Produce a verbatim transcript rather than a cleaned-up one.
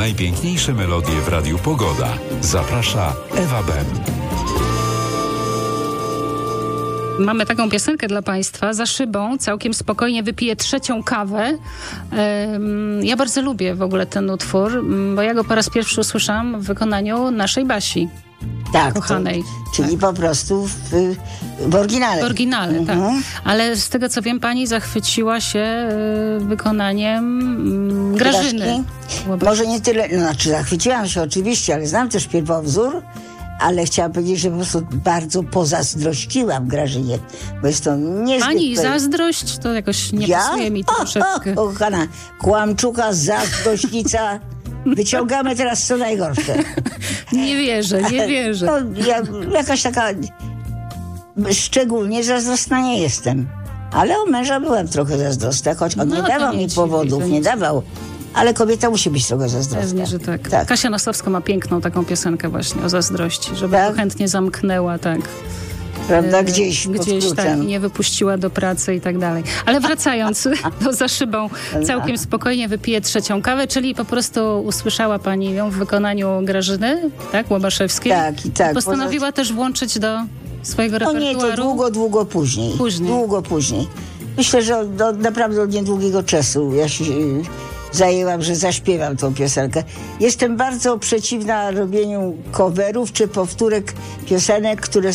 najpiękniejsze melodie w Radiu Pogoda. Zaprasza Ewa Ben. Mamy taką piosenkę dla Państwa. Za szybą całkiem spokojnie wypiję trzecią kawę. Ja bardzo lubię w ogóle ten utwór, bo ja go po raz pierwszy usłyszałam w wykonaniu naszej Basi. Tak, kochanej. To, czyli tak. po prostu w, w oryginale. W oryginale, mhm. tak. Ale z tego co wiem, pani zachwyciła się wykonaniem Grażyny. Może nie tyle, no, znaczy zachwyciłam się oczywiście, ale znam też pierwowzór, ale chciałam powiedzieć, że po prostu bardzo pozazdrościłam Grażynie, bo jest to niezwykle... Pani zazdrość to jakoś nie ja? pasuje mi troszeczkę. O, o, kochana, kłamczuka, zazdrośnica. Wyciągamy teraz co najgorsze. Nie wierzę, nie wierzę. No, ja, jakaś taka... Szczególnie zazdrosna nie jestem. Ale o męża byłem trochę zazdrosna, choć on No, nie to dawał nie mi dziwi, powodów, to nie nie dawał. Ale kobieta musi być trochę zazdrosna. Pewnie, że tak. tak. Kasia Nosowska ma piękną taką piosenkę właśnie o zazdrości, żeby tak? to chętnie zamknęła, tak. Prawda? Gdzieś, Gdzieś tak, i nie wypuściła do pracy i tak dalej. Ale wracając do Za szybą, całkiem spokojnie wypiję trzecią kawę, czyli po prostu usłyszała pani ją w wykonaniu Grażyny, tak, Łobaszewskiej. Tak, i tak. Postanowiła Poza... też włączyć do swojego No repertuaru. nie, to długo, długo później. Później. Długo później. Myślę, że od, od, naprawdę od niedługiego czasu ja się y, zajęłam, że zaśpiewam tą piosenkę. Jestem bardzo przeciwna robieniu coverów czy powtórek piosenek, które